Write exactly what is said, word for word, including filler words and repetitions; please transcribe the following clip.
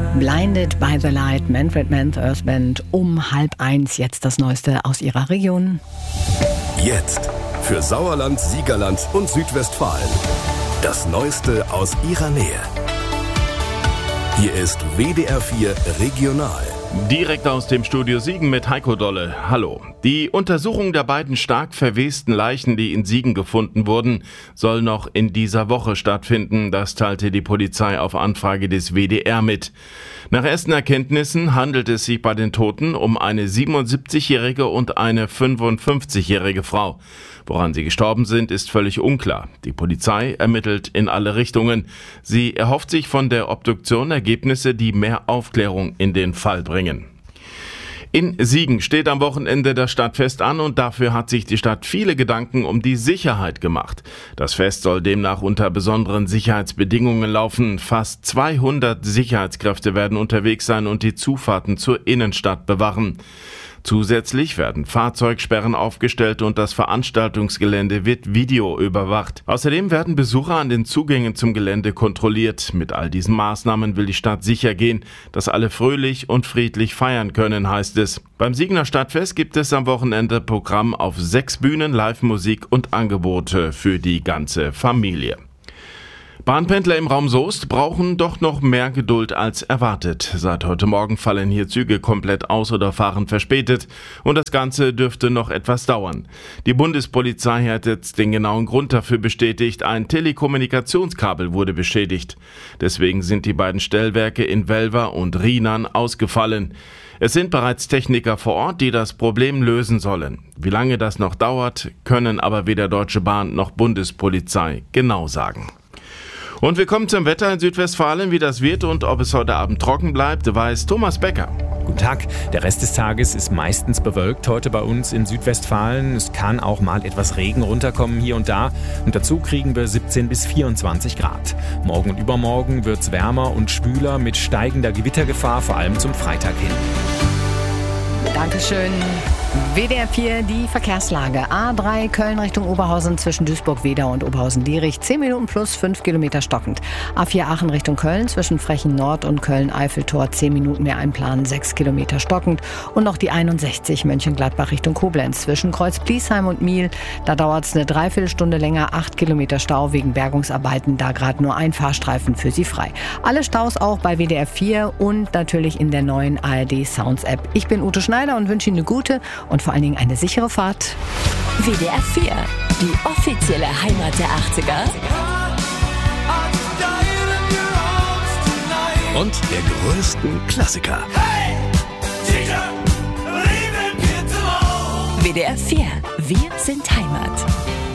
Blinded by the Light, Manfred Mann, Earth Band, um halb eins. Jetzt das Neueste aus ihrer Region. Jetzt für Sauerland, Siegerland und Südwestfalen. Das Neueste aus ihrer Nähe. Hier ist W D R vier Regional. Direkt aus dem Studio Siegen mit Heiko Dolle. Hallo. Die Untersuchung der beiden stark verwesten Leichen, die in Siegen gefunden wurden, soll noch in dieser Woche stattfinden. Das teilte die Polizei auf Anfrage des W D R mit. Nach ersten Erkenntnissen handelt es sich bei den Toten um eine siebenundsiebzigjährige und eine fünfundfünfzigjährige Frau. Woran sie gestorben sind, ist völlig unklar. Die Polizei ermittelt in alle Richtungen. Sie erhofft sich von der Obduktion Ergebnisse, die mehr Aufklärung in den Fall bringen. In Siegen steht am Wochenende das Stadtfest an und dafür hat sich die Stadt viele Gedanken um die Sicherheit gemacht. Das Fest soll demnach unter besonderen Sicherheitsbedingungen laufen. Fast zweihundert Sicherheitskräfte werden unterwegs sein und die Zufahrten zur Innenstadt bewachen. Zusätzlich werden Fahrzeugsperren aufgestellt und das Veranstaltungsgelände wird videoüberwacht. Außerdem werden Besucher an den Zugängen zum Gelände kontrolliert. Mit all diesen Maßnahmen will die Stadt sicher gehen, dass alle fröhlich und friedlich feiern können, heißt es. Beim Siegener Stadtfest gibt es am Wochenende Programm auf sechs Bühnen, Live-Musik und Angebote für die ganze Familie. Bahnpendler im Raum Soest brauchen doch noch mehr Geduld als erwartet. Seit heute Morgen fallen hier Züge komplett aus oder fahren verspätet und das Ganze dürfte noch etwas dauern. Die Bundespolizei hat jetzt den genauen Grund dafür bestätigt, ein Telekommunikationskabel wurde beschädigt. Deswegen sind die beiden Stellwerke in Welver und Rienan ausgefallen. Es sind bereits Techniker vor Ort, die das Problem lösen sollen. Wie lange das noch dauert, können aber weder Deutsche Bahn noch Bundespolizei genau sagen. Und wir kommen zum Wetter in Südwestfalen, wie das wird und ob es heute Abend trocken bleibt, weiß Thomas Becker. Guten Tag. Der Rest des Tages ist meistens bewölkt heute bei uns in Südwestfalen. Es kann auch mal etwas Regen runterkommen hier und da. Und dazu kriegen wir siebzehn bis vierundzwanzig Grad. Morgen und übermorgen wird es wärmer und schwüler mit steigender Gewittergefahr, vor allem zum Freitag hin. Dankeschön. W D R vier, die Verkehrslage. A drei Köln Richtung Oberhausen zwischen Duisburg-Wedau und Oberhausen-Dierich. zehn Minuten plus fünf Kilometer stockend. A vier Aachen Richtung Köln zwischen Frechen Nord und Köln-Eiffeltor. zehn Minuten mehr einplanen, sechs Kilometer stockend. Und noch die einundsechzig Mönchengladbach Richtung Koblenz zwischen Kreuz-Bliesheim und Miel. Da dauert es eine Dreiviertelstunde länger, acht Kilometer Stau wegen Bergungsarbeiten. Da gerade nur ein Fahrstreifen für Sie frei. Alle Staus auch bei W D R vier und natürlich in der neuen A R D Sounds App. Ich bin Ute Schneider und wünsche Ihnen eine gute und vor allen Dingen eine sichere Fahrt. W D R vier, die offizielle Heimat der achtziger. Und der größten Klassiker. W D R vier, wir sind Heimat.